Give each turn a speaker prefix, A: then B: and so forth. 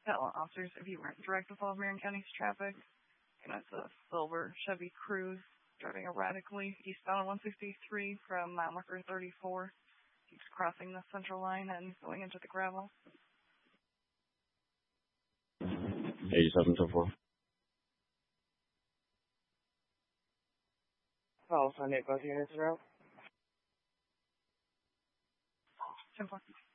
A: tell officers if you weren't in direct flow of Marion County's traffic. And it's a silver Chevy Cruze driving erratically eastbound 163 from mile marker 34. He's crossing the central line and going into the gravel.
B: 8724.
C: I'll find out both units are out.
A: 10-4.